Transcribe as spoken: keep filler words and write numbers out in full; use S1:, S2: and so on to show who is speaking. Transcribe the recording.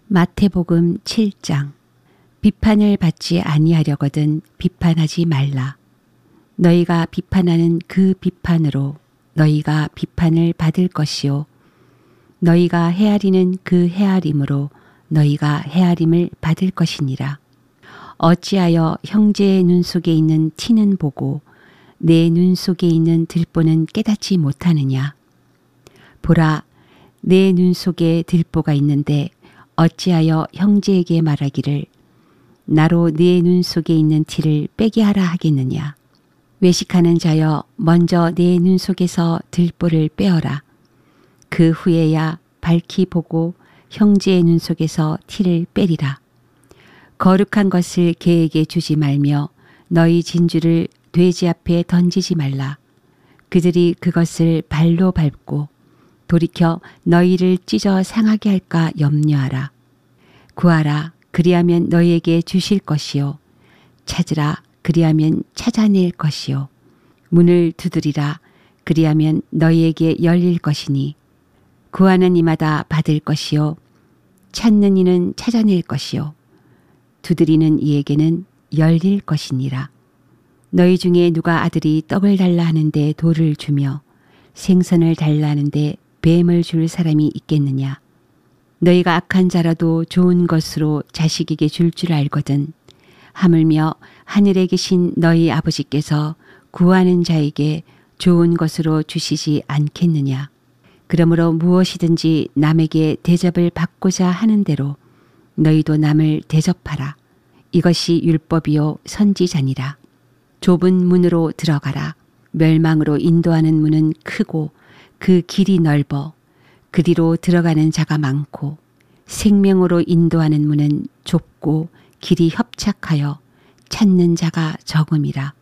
S1: 마태복음 칠 장. 비판을 받지 아니하려거든 비판하지 말라. 너희가 비판하는 그 비판으로 너희가 비판을 받을 것이요 너희가 헤아리는 그 헤아림으로 너희가 헤아림을 받을 것이니라. 어찌하여 형제의 눈 속에 있는 티는 보고 내 눈 속에 있는 들보는 깨닫지 못하느냐. 보라, 내 눈 속에 들보가 있는데 어찌하여 형제에게 말하기를 나로 네 눈 속에 있는 티를 빼게 하라 하겠느냐. 외식하는 자여, 먼저 내 눈 속에서 들보를 빼어라. 그 후에야 밝히 보고 형제의 눈 속에서 티를 빼리라. 거룩한 것을 개에게 주지 말며 너희 진주를 돼지 앞에 던지지 말라. 그들이 그것을 발로 밟고 돌이켜 너희를 찢어 상하게 할까 염려하라. 구하라, 그리하면 너희에게 주실 것이요. 찾으라, 그리하면 찾아낼 것이요. 문을 두드리라, 그리하면 너희에게 열릴 것이니 구하는 이마다 받을 것이요. 찾는 이는 찾아낼 것이요. 두드리는 이에게는 열릴 것이니라. 너희 중에 누가 아들이 떡을 달라 하는데 돌을 주며 생선을 달라 하는데 뱀을 줄 사람이 있겠느냐. 너희가 악한 자라도 좋은 것으로 자식에게 줄 줄 알거든. 하물며 하늘에 계신 너희 아버지께서 구하는 자에게 좋은 것으로 주시지 않겠느냐. 그러므로 무엇이든지 남에게 대접을 받고자 하는 대로 너희도 남을 대접하라. 이것이 율법이요 선지자니라. 좁은 문으로 들어가라. 멸망으로 인도하는 문은 크고 그 길이 넓어 그리로 들어가는 자가 많고 생명으로 인도하는 문은 좁고 길이 협착하여 찾는 자가 적음이라.